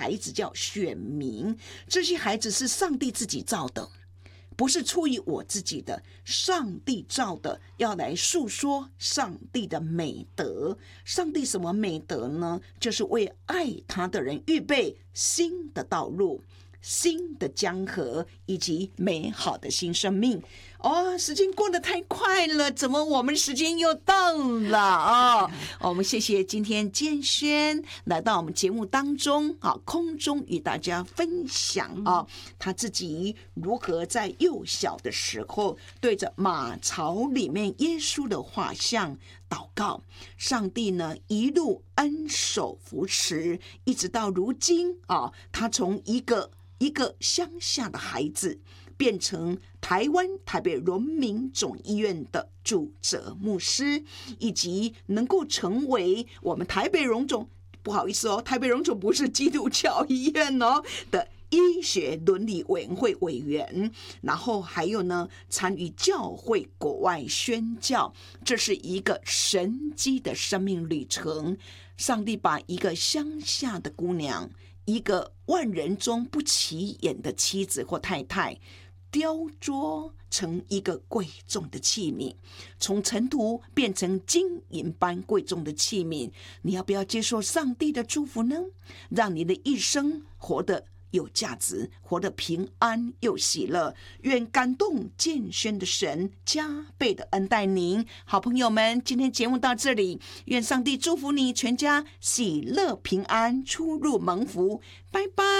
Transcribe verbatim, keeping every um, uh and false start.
孩子叫选民，这些孩子是上帝自己造的，不是出于我自己的，上帝造的，要来诉说上帝的美德。上帝什么美德呢？就是为爱他的人预备新的道路，新的江河，以及美好的新生命。哦，时间过得太快了，怎么我们时间又到了啊、哦？我们谢谢今天建轩来到我们节目当中啊，空中与大家分享啊，他自己如何在幼小的时候对着马槽里面耶稣的画像祷告，上帝呢一路恩手扶持，一直到如今啊，他从一个一个乡下的孩子变成台湾台北荣民总医院的主责牧师，以及能够成为我们台北荣总，不好意思哦，台北荣总不是基督教医院哦的医学伦理委员会委员，然后还有呢，参与教会国外宣教，这是一个神迹的生命旅程。上帝把一个乡下的姑娘，一个万人中不起眼的妻子或太太，雕琢成一个贵重的器皿，从尘土变成金银般贵重的器皿。你要不要接受上帝的祝福呢？让你的一生活得有价值，活得平安又喜乐。愿感动建轩的神加倍的恩待您。好朋友们，今天节目到这里，愿上帝祝福你全家喜乐平安，出入蒙福，拜拜。